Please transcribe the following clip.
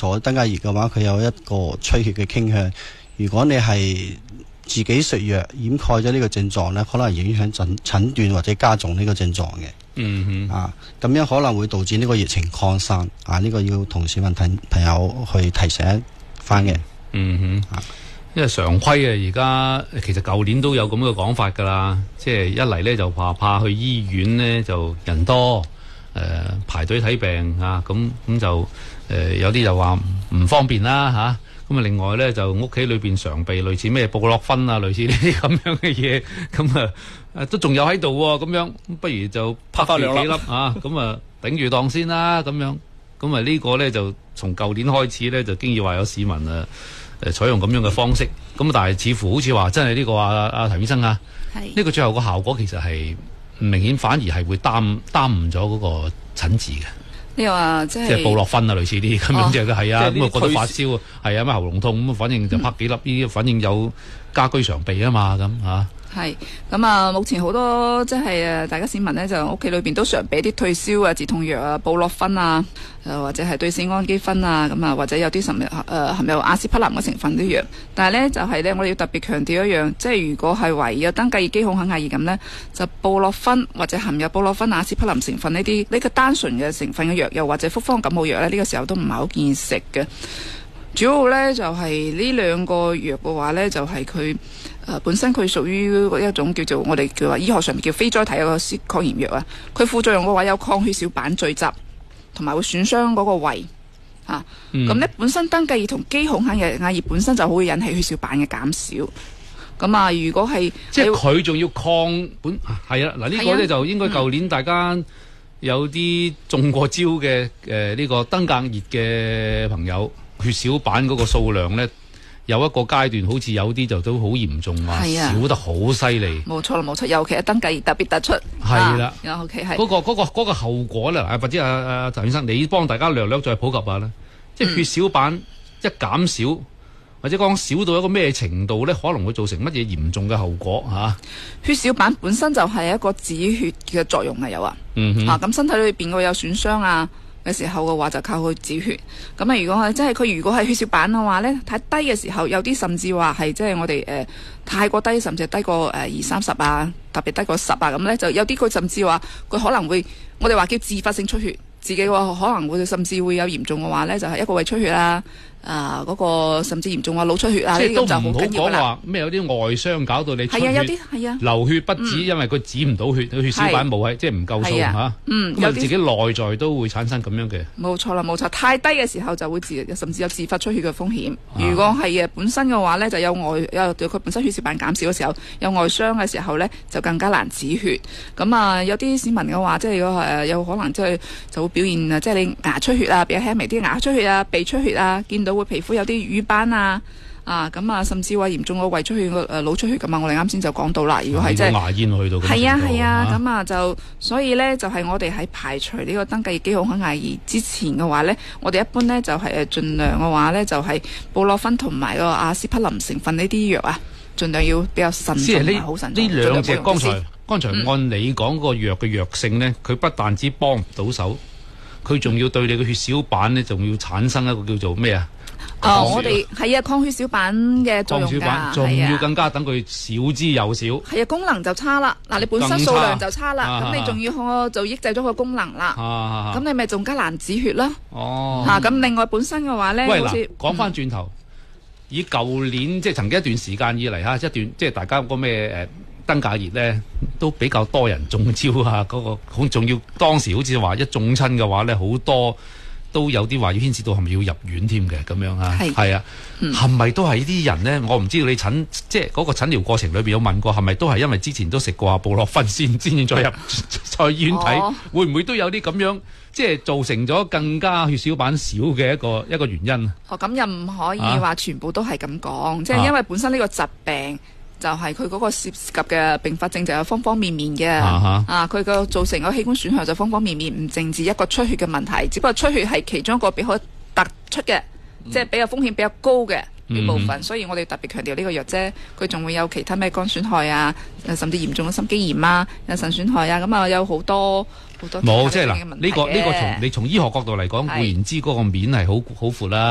礎登革熱嘅話，佢有一個出血嘅傾向。如果你係自己食藥掩蓋咗呢個症狀呢，可能影響診斷或者加重呢個症狀嘅。咁樣可能會導致呢個疫情擴散。呢個要同市民朋友去提醒翻嘅。 因為常規而家其實舊年都有咁嘅講法㗎啦，即係一嚟呢就怕去醫院呢就人多，排隊睇病咁就有啲就話唔方便啦咁另外呢就屋企裏邊常備類似咩布洛芬類似呢啲咁樣嘅嘢，咁都仲有喺度喎，咁樣不如就拍翻兩幾粒咁頂住檔先啦，咁樣咁呢個呢就從舊年開始呢就經已話有市民採用咁樣嘅方式，咁但係似乎好似話真係呢個阿譚醫生呢個最後個效果其實係唔明顯，反而係會耽誤咗嗰個診治嘅。 你話即係布洛芬類似啲咁樣嘅係啊，咁覺得發燒係啊，咩喉嚨痛咁，反正就拍幾粒呢啲，反正有家居常備啊嘛，咁係咁目前好多即係大家市民呢，就屋企裏邊都常備啲退燒止痛藥布洛芬或者係對乙胺基酚咁或者有啲含有阿司匹林嘅成分啲藥。但係呢，就係呢，我哋要特別強調一樣，即係如果係懷疑有登革熱、肌孔肯亞熱咁呢，就布洛芬或者含有布洛芬、阿司匹林成分呢啲呢個單純嘅成分嘅藥，又或者複方感冒藥呢，呢個時候都唔係好建議食嘅。主要呢，就係呢兩個藥嘅話呢，就係佢本身佢屬於一種叫做我哋叫話醫學上面叫非甾體一個抗炎藥佢副作用嘅話有抗血小板聚集，同埋會損傷嗰個胃咁呢本身登革熱同肌孔肯亞熱本身就好會引起血小板嘅減少。咁如果係即係佢仲要抗係啊嗱，呢個呢就應該舊年大家有啲中過招嘅呢個登革熱嘅朋友，血小板嗰個數量呢，有一個階段好似有啲就都好嚴重少得好犀利。冇錯啦，冇錯，尤其係登革熱特別突出。 係啦 ，OK 係嗰個後果咧，或者阿譚醫生，你幫大家略再普及下啦。即係血小板一減少，或者講少到一個咩程度咧，可能會造成乜嘢嚴重嘅後果血小板本身就係一個止血嘅作用有咁身體裏邊會有損傷嘅時候嘅話，就靠佢止血。咁如果係即係佢如果係血小板嘅話咧，太低嘅時候，有啲甚至話係即係我哋太過低，甚至係低過20-30特別低過10咁咧，就有啲佢甚至話佢可能會我哋話叫自發性出血，自己話可能會甚至會有嚴重嘅話咧，就係一個胃出血嗰個甚至嚴重腦出血呢啲就好緊要啦。 講話咩有啲外傷搞到你出血， 有啲流血不止，因為佢止唔到血，血小板冇即係唔夠數有自己內在都會產生咁樣嘅。 冇錯啦，冇錯，太低嘅時候就會甚至有自發出血嘅風險。如果係本身嘅話咧，就有佢本身血小板減少嘅時候，有外傷嘅時候咧，就更加難止血。咁有啲市民嘅話，即係如果有可能就會表現即係你牙出血比較輕微啲牙出血鼻出血見到會皮膚有啲瘀斑甚至話嚴重個胃出血腦出血咁我哋啱先就講到啦。如果係即係牙煙去到咁就所以咧就係我哋喺排除呢個登革熱、肌孔肯亞熱之前嘅話咧，我哋一般咧就係盡量嘅話咧就係布洛芬同埋個阿司匹林成分呢啲藥盡量要比較慎重好慎重。 呢兩隻剛才按你講個藥嘅藥性咧，佢不但止幫唔到手，佢仲要對你嘅血小板咧，仲要產生一個叫做咩我哋抗血小板嘅作用㗎， 仲要更加等佢少之又少。 功能就差啦。嗱，你本身數量就差啦，咁你仲要就抑制咗個功能啦。咁你咪仲加難止血啦。咁另外本身嘅話咧， 講翻轉頭，以舊年即係曾經一段時間以嚟即係大家個咩登革熱咧，都比較多人中招嗰個好重要。當時好似話一中親嘅話咧，好多都有啲話要牽涉到係咪要入院添嘅咁樣係啊，係咪都係呢啲人呢？我唔知道你即係嗰個診療過程裏邊有問過，係咪都係因為之前都食過布洛芬先再入醫院睇，會唔會都有啲咁樣即係造成咗更加血小板少嘅一個原因？ 咁又唔可以話全部都係咁講，即係因為本身呢個疾病。就係佢嗰個涉及嘅併發症就有方方面面嘅，佢個造成個器官損害就方方面面，唔淨止一個出血嘅問題，只不過出血係其中一個比較突出嘅，即係比較風險比較高嘅呢部分，所以我哋特別強調呢個藥啫。佢仲會有其他咩肝損害甚至嚴重嘅心肌炎有腎損害咁有好多冇即係嗱，呢個從你從醫學角度嚟講，固然知嗰個面係好闊啦。